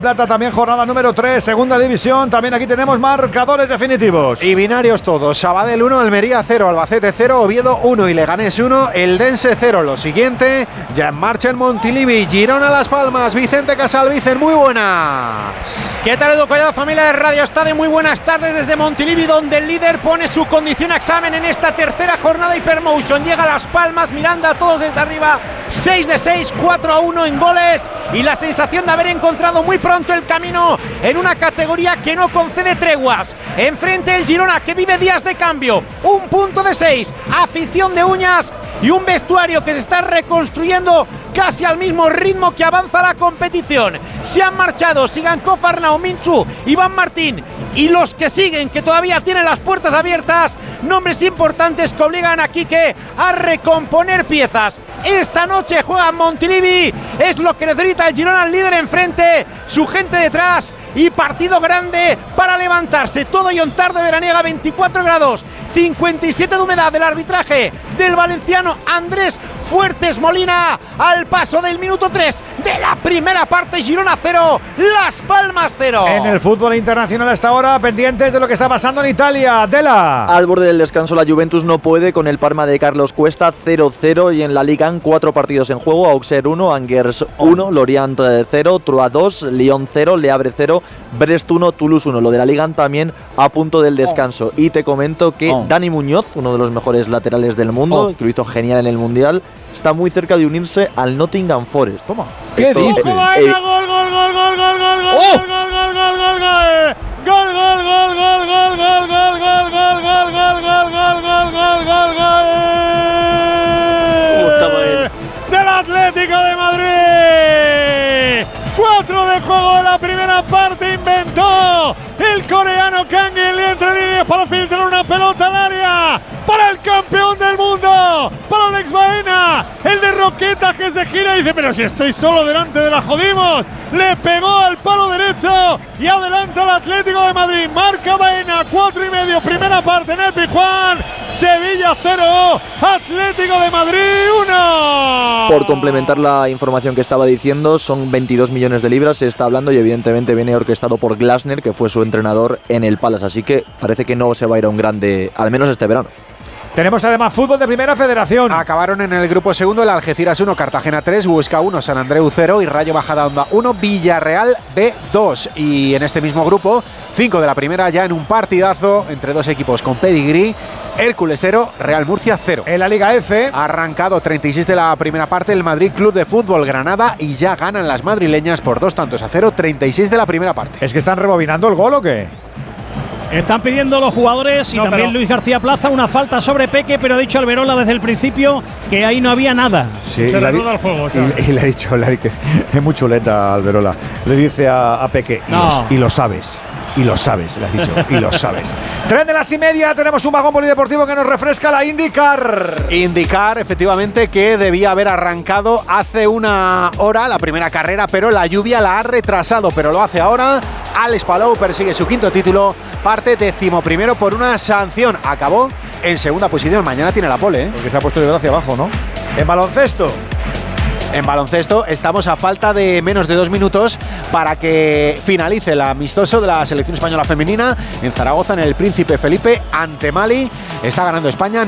Plata también jornada número 3, segunda división. También aquí tenemos marcadores definitivos. Y binarios todos. Sabadell 1, Almería 0, Albacete 0, Oviedo 1 y Leganés 1, Eldense 0. Lo siguiente, ya en marcha en Montilivi, Girona Las Palmas, Vicente Casalvicen, muy buenas. ¿Qué tal, Edu Collado, familia de Radio Estadio? Muy buenas tardes desde Montilivi, donde el líder pone su condición a examen en esta tercera jornada Hypermotion. Llega Las Palmas, Miranda a todos desde arriba, 6 de 6, 4-1 en goles y la sensación de haber encontrado muy pronto el camino en una categoría que no concede treguas. Enfrente el Girona, que vive días de cambio, un punto de 6, afición de uñas y un vestuario que se está reconstruyendo casi al mismo ritmo que avanza la competición. Se han marchado Sigankov, Arnau, Minchu, Iván Martín y los que siguen, que todavía tienen las puertas abiertas, nombres importantes que obligan a Quique a recomponer piezas. Esta noche juega en Montilivi, es lo que necesita el Girona, el líder enfrente, su gente detrás y partido grande para levantarse. Todo Yontar de veraniega, 24 grados, 57 de humedad del arbitraje del valenciano Andrés Fuertes Molina al paso del minuto 3 de la primera parte. Girona 0, Las Palmas 0. En el fútbol internacional hasta ahora, pendientes de lo que está pasando en Italia. Adela. Al borde del descanso la Juventus no puede con el Parma de Carlos Cuesta 0-0 y en la Liga 4 partidos en juego. Auxerre 1, Angers 1, Lorient 0, Troyes 2, Lyon 0, Le Havre 0, Brest 1, Toulouse 1. Lo de la Liga también a punto del descanso. Y te comento que Dani Muñoz, uno de los mejores laterales del mundo, que lo hizo genial en el Mundial, está muy cerca de unirse al Nottingham Forest. Toma. ¿Qué dices? ¡Gol! Del Atlético de Madrid. 4 de juego de la primera parte, inventó el coreano Kang In Lee entre líneas para filtrar una pelota al área para el campeón del mundo, para Alex Baena, el de Roqueta, que se gira y dice: pero si estoy solo delante de la jodimos. Le pegó al palo derecho y adelanta el Atlético de Madrid. Marca Baena, 4,5, primera parte en el Pizjuán. Sevilla 0, Atlético de Madrid 1. Por complementar la información que estaba diciendo, son 22 millones de libras, se está hablando, y evidentemente viene orquestado por Glasner, que fue su entrenador en el Palace, así que parece que no se va a ir a un grande, al menos este verano. Tenemos además fútbol de primera federación. Acabaron en el grupo segundo el Algeciras 1, Cartagena 3, Huesca 1, San Andreu 0 y Rayo Majadahonda 1, Villarreal B2. Y en este mismo grupo, 5 de la primera ya en un partidazo entre dos equipos con pedigrí. Hércules 0, Real Murcia 0. En la Liga F, arrancado 36 de la primera parte el Madrid Club de Fútbol Granada y ya ganan las madrileñas por 2-0, 36 de la primera parte. ¿Es que están rebobinando el gol o qué? Están pidiendo los jugadores y también Luis García Plaza una falta sobre Peque, pero ha dicho Alberola desde el principio que ahí no había nada. Sí, se reanuda el juego. Y le ha dicho que es muy chuleta Alberola. Le dice a Peque, y lo sabes. Y lo sabes, le has dicho, y lo sabes. 3 de las y media, tenemos un vagón polideportivo que nos refresca la IndyCar. IndyCar, efectivamente, que debía haber arrancado hace una hora la primera carrera, pero la lluvia la ha retrasado, pero lo hace ahora. Alex Palou persigue su quinto título, parte 11º por una sanción. Acabó en segunda posición, mañana tiene la pole, Porque se ha puesto de brazo hacia abajo, ¿no? En baloncesto. En baloncesto estamos a falta de menos de 2 minutos para que finalice el amistoso de la selección española femenina en Zaragoza, en el Príncipe Felipe ante Mali. Está ganando España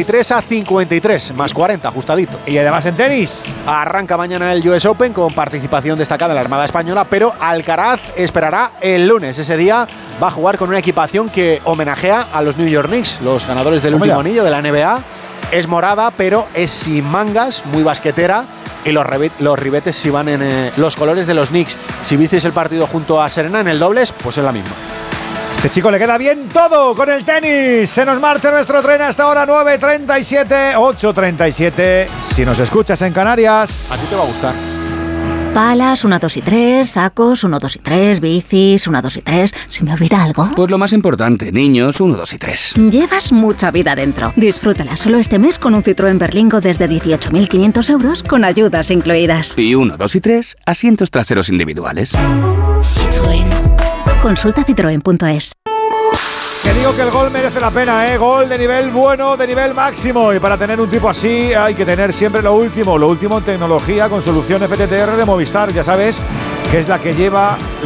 93-53, más 40, ajustadito. Y además en tenis. Arranca mañana el US Open con participación destacada en la Armada Española, pero Alcaraz esperará el lunes. Ese día va a jugar con una equipación que homenajea a los New York Knicks, los ganadores del último anillo de la NBA. Es morada, pero es sin mangas, muy basquetera. Y los ribetes si van en los colores de los Knicks. Si visteis el partido junto a Serena en el dobles, pues es la misma. Este chico le queda bien todo con el tenis. Se nos marcha nuestro tren hasta ahora 9:37, 8:37. Si nos escuchas en Canarias, a ti te va a gustar. Palas, 1, 2 y 3, sacos, 1, 2 y 3, bicis, 1, 2 y 3. ¿Se me olvida algo? Pues lo más importante, niños, 1, 2 y 3. Llevas mucha vida dentro. Disfrútala solo este mes con un Citroën Berlingo desde 18.500 euros con ayudas incluidas. Y 1, 2 y 3, asientos traseros individuales. Citroën. Consulta citroen.es. Que digo que el gol merece la pena, Gol de nivel bueno, de nivel máximo. Y para tener un tipo así hay que tener siempre lo último en tecnología con solución FTTR de Movistar. Ya sabes que es la que lleva